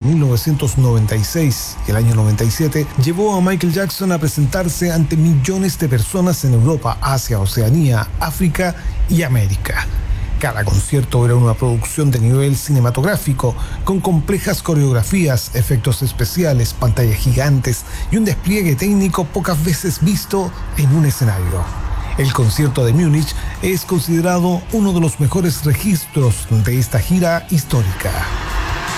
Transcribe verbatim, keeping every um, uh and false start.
mil novecientos noventa y seis y el año noventa y siete llevó a Michael Jackson a presentarse ante millones de personas en Europa, Asia, Oceanía, África y América. Cada concierto era una producción de nivel cinematográfico, con complejas coreografías, efectos especiales, pantallas gigantes y un despliegue técnico pocas veces visto en un escenario. El concierto de Múnich es considerado uno de los mejores registros de esta gira histórica.